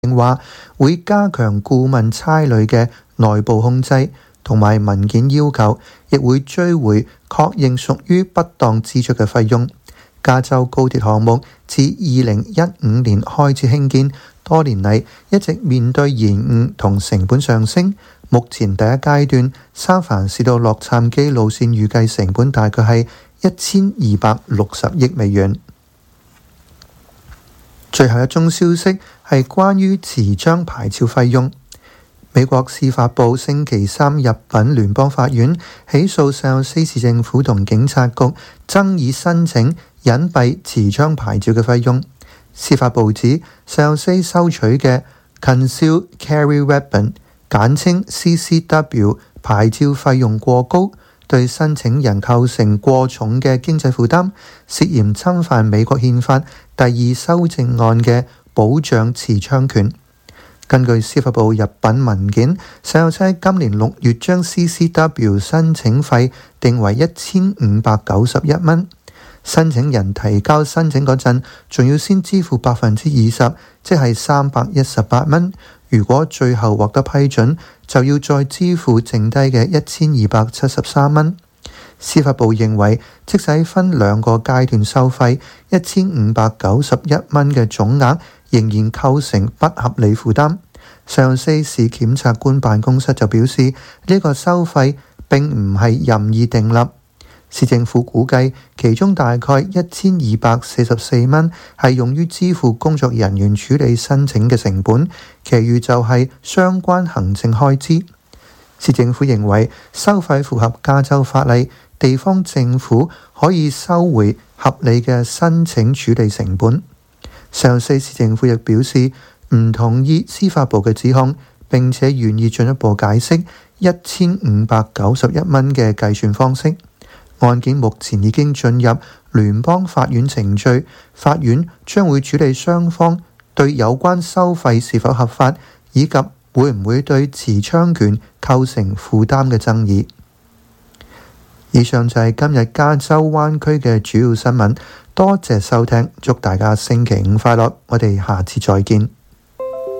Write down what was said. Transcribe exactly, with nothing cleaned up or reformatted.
話會加強顧問差旅嘅內部控制同埋文件要求，亦會追回確認屬於不當支出嘅費用。加州高鐵項目自二零一五年開始興建，多年嚟一直面對延誤同成本上升。目前第一階段三藩市到洛杉磯路線預計成本大概係一千二百六十億美元。最後一宗消息係關於持槍牌照費用。美國司法部星期三入稟聯邦法院，起訴聖荷西市政府同警察局爭議申請隱蔽持槍牌照嘅費用。司法部指聖荷西收取嘅 Concealed Carry Weapon 簡稱 C C W 牌照費用過高，對申請人構成過重嘅經濟負擔，涉嫌侵犯美國憲法第二修正案嘅保障持槍權。根據司法部入稟文件，聖荷西今年六月將 C C W 申請費定為一千五百九十一蚊。申請人提交申請嗰陣，仲要先支付百分之二十，即係三百一十八蚊。如果最後獲得批准，就要再支付剩低嘅一千二百七十三蚊。司法部認為，即使分兩個階段收費，一千五百九十一蚊嘅總額仍然構成不合理負擔。聖荷西市檢察官辦公室就表示，呢、這個收費並唔係任意訂立。市政府估計，其中大概一千二百四十四蚊係用於支付工作人員處理申請嘅成本，其餘就係相關行政開支。市政府認為收費符合加州法例，地方政府可以收回合理嘅申請處理成本。聖荷西市政府亦表示唔同意司法部嘅指控，並且願意進一步解釋一千五百九十一蚊嘅計算方式。案件目前已經進入聯邦法院程序，法院將會處理雙方對有關收費是否合法，以及會唔會對持槍權構成負擔嘅爭議。以上就係今日加州灣區嘅主要新聞，多謝收聽，祝大家星期五快樂，我哋下次再見。